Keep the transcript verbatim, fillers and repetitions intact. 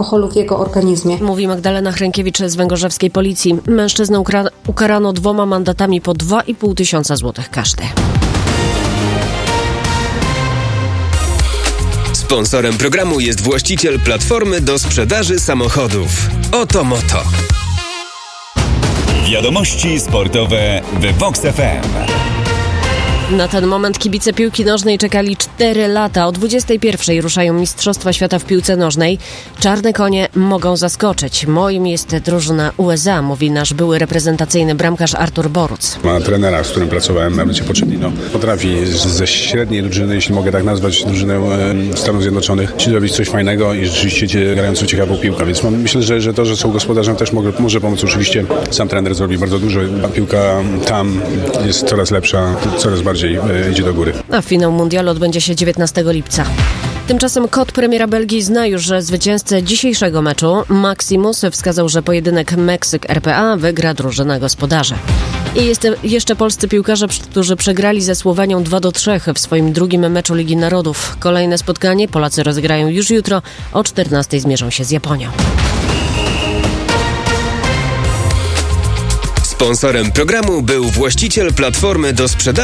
alkoholu w jego organizmie. Mówi Magdalena Hrękiewicz z węgorzewskiej policji. Mężczyznę ukra- ukarano dwoma mandatami po dwa i pół tysiąca złotych każdy. Sponsorem programu jest właściciel platformy do sprzedaży samochodów Oto Moto. Wiadomości sportowe w Vox F M. Na ten moment kibice piłki nożnej czekali cztery lata. O dwudziestej pierwszej ruszają Mistrzostwa Świata w piłce nożnej. Czarne konie mogą zaskoczyć. Moim jest drużyna U S A, mówi nasz były reprezentacyjny bramkarz Artur Boruc. Ma trenera, z którym pracowałem, Maurizio Pochettino. Potrafi ze średniej drużyny, jeśli mogę tak nazwać, drużynę Stanów Zjednoczonych, zrobić coś fajnego i rzeczywiście grającą ciekawą piłkę. Więc mam, myślę, że, że to, że są gospodarzem, też może, może pomóc. Oczywiście sam trener zrobi bardzo dużo. A piłka tam jest coraz lepsza, coraz bardziej idzie do góry. A finał mundialu odbędzie się dziewiętnastego lipca. Tymczasem kot premiera Belgii zna już dzisiejszego dzisiejszego meczu. Maximus wskazał, że pojedynek Meksyk-R P A wygra drużyna gospodarza. I jest jeszcze polscy piłkarze, którzy przegrali ze Słowenią dwa do trzech w swoim drugim meczu Ligi Narodów. Kolejne spotkanie Polacy rozegrają już jutro. O czternastej zmierzą się z Japonią. Sponsorem programu był właściciel platformy do sprzedaży